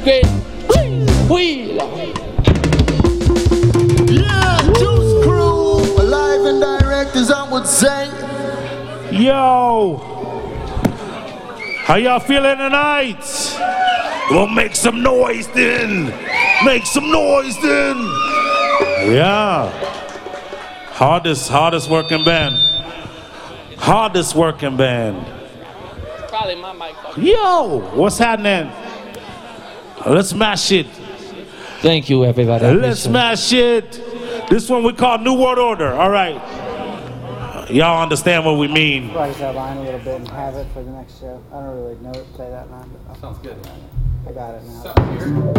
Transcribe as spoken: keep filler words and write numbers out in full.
great wheel. Yeah, Juice Crew, alive and direct as I would say. Yo, how y'all feeling tonight? Well, make some noise then. Make some noise then. Yeah. Hardest, hardest working band. Hardest working band. Probably my mic. Yo, what's happening? Let's smash it. Thank you, everybody. Let's smash it. This one we call New World Order. All right. Y'all understand what we mean. Practice that line a little bit and have it for the next show. I don't really know it, say that line, but sounds good. I got it now.